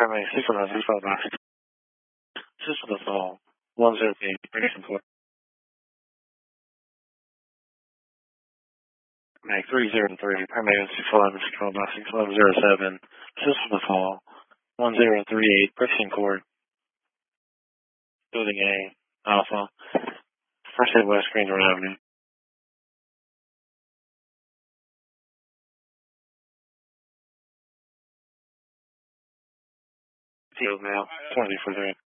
primary 611 followed by 6. System of all 108 prediction for Mag 303 primary 611 followed by 61107. System of all 1038 prediction court building A Alpha First Aid West Greenwood Avenue. Field now 20 for 3.